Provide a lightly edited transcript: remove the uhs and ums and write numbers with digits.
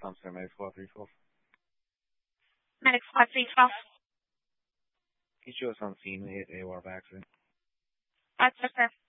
Thompson, Medic Squad 312. Medic Squad 312. Can you show us on scene, hit AWARP accident? That's okay.